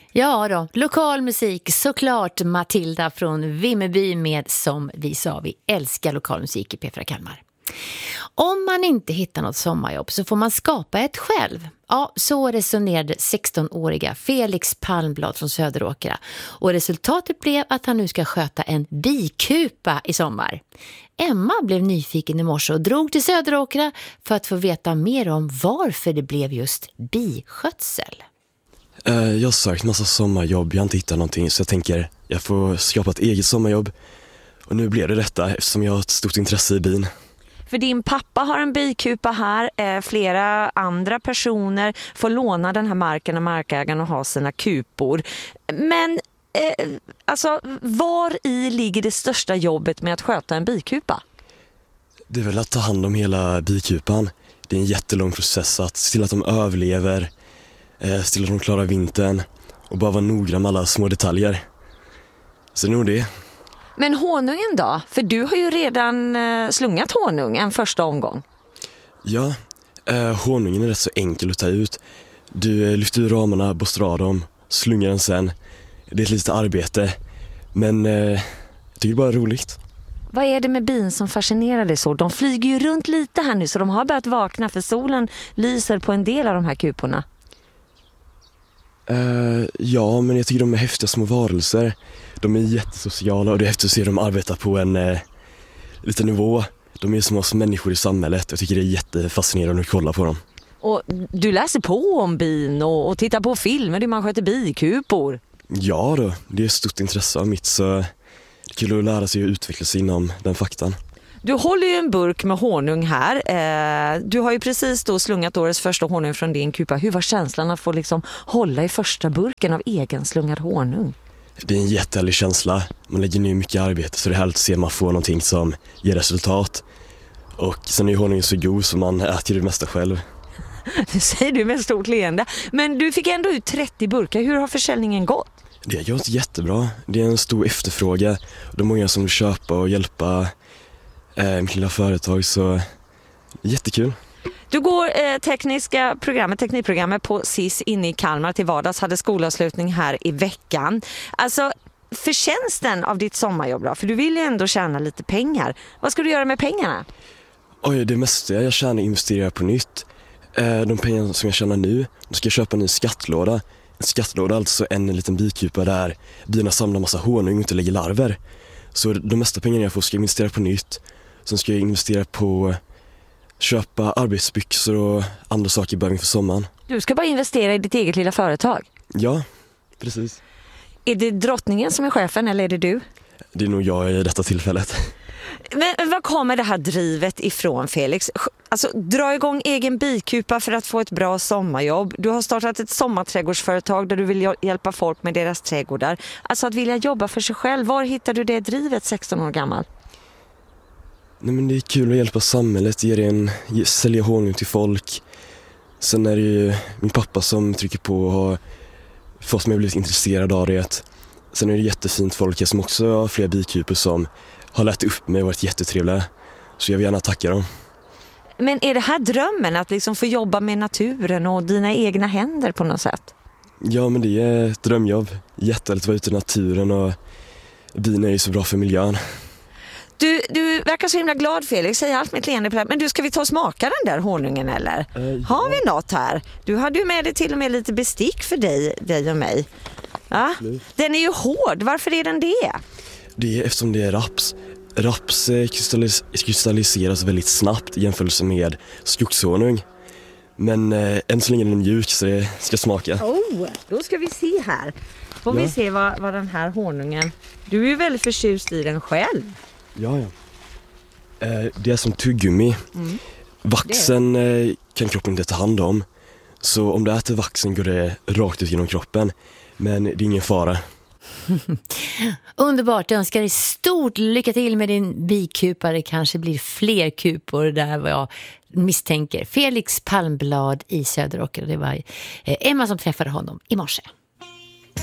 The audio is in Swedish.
Ja då, lokal musik såklart. Matilda från Vimmerby med Som vi sa, vi älskar lokal musik i P4 Kalmar. Om man inte hittar något sommarjobb så får man skapa ett själv. Ja, så resonerade 16-åriga Felix Palmblad från Söderåkra. Och resultatet blev att han nu ska sköta en bikupa i sommar. Emma blev nyfiken i morse och drog till Söderåkra för att få veta mer om varför det blev just biskötsel. Jag har sökt massa sommarjobb, jag har inte hittat någonting, så jag tänker jag får skapa ett eget sommarjobb. Och nu blev det detta eftersom jag har ett stort intresse i bin. För din pappa har en bikupa här, flera andra personer får låna den här marken och markägaren och ha sina kupor. Men alltså, var i ligger det största jobbet med att sköta en bikupa? Det är väl att ta hand om hela bikupan. Det är en jättelång process att se till att de överlever, se till att de klarar vintern och bara vara noggrann med alla små detaljer. Så det är nog det. Men honungen då? För du har ju redan slungat honung en första omgång. Ja, honungen är rätt så enkel att ta ut. Du lyfter ur ramarna, borstar dem, slungar den sen. Det är ett litet arbete, men jag tycker det bara är roligt. Vad är det med bin som fascinerar dig så? De flyger ju runt lite här nu så de har börjat vakna för solen lyser på en del av de här kuporna. Ja, men jag tycker de är häftiga små varelser. De är jättesociala och det är häftigt att se dem arbeta på en liten nivå. De är som oss människor i samhället. Jag tycker det är jättefascinerande att kolla på dem. Och du läser på om bin och tittar på filmer hur man sköter bikupor. Ja då, det är ett stort intresse av mitt, så det är kul att lära sig och utveckla sig inom den faktan. Du håller ju en burk med honung här. Du har ju precis då slungat årets första honung från din kupa. Hur var känslan att få liksom hålla i första burken av egen slungad honung? Det är en jättehärlig känsla. Man lägger ner mycket arbete så det är härligt att se att man får någonting som ger resultat. Och sen är honungen så god så man äter det mesta själv. Det säger du med stort leende. Men du fick ändå ut 30 burkar. Hur har försäljningen gått? Det har gått jättebra. Det är en stor efterfråga. Det är många som vill köpa och hjälpa mitt lilla företag, så jättekul. Du går teknikprogrammet på SIS inne i Kalmar till vardags, hade skolavslutning här i veckan. Alltså, förtjänsten av ditt sommarjobb då? För du vill ju ändå tjäna lite pengar. Vad ska du göra med pengarna? Oj, det mesta jag tjänar investerar på nytt. De pengar som jag tjänar nu, då ska jag köpa en ny skattlåda. En skattlåda, alltså en liten bikupa där bina samlar massa honung och inte lägger larver. Så de mesta pengarna jag får ska jag investera på nytt. Sen ska jag investera på köpa arbetsbyxor och andra saker i början för sommaren. Du ska bara investera i ditt eget lilla företag? Ja, precis. Är det drottningen som är chefen eller är det du? Det är nog jag i detta tillfället. Men var kommer det här drivet ifrån, Felix? Alltså, dra igång egen bikupa för att få ett bra sommarjobb. Du har startat ett sommarträdgårdsföretag där du vill hjälpa folk med deras trädgårdar. Alltså att vilja jobba för sig själv. Var hittar du det drivet 16 år gammal? Nej, men det är kul att hjälpa samhället, sälja honung till folk. Sen är det ju min pappa som trycker på och har fått mig att bli intresserad av det. Sen är det jättefint folk som också har fler bikupor som har lärt upp mig och varit jättetrevliga. Så jag vill gärna tacka dem. Men är det här drömmen att liksom få jobba med naturen och dina egna händer på något sätt? Ja, men det är ett drömjobb. Jättehärligt att vara ute i naturen och bina är ju så bra för miljön. Du verkar så himla glad, Felix. Säg allt med ett leende på det. Men du, ska vi ta och smaka den där honungen eller? Ja. Har vi något här? Du hade ju med dig till och med lite bestick för dig och mig. Ja? Den är ju hård. Varför är den det? Det är eftersom det är raps. Raps kristalliseras väldigt snabbt i jämförelse med skogshonung. Men än så länge är den mjuk så det ska smaka. Då ska vi se här. Får vi se vad den här honungen... Du är ju väldigt förtjust i den själv. Ja. Det är som tuggummi. Vaxen kan kroppen inte ta hand om. Så om du äter vaxen går det rakt ut genom kroppen. Men det är ingen fara. Underbart, jag önskar dig stort lycka till med din bikupa. Det kanske blir fler kupor där vad jag misstänker. Felix Palmblad i Söderåkra. Det var Emma som träffade honom i morse.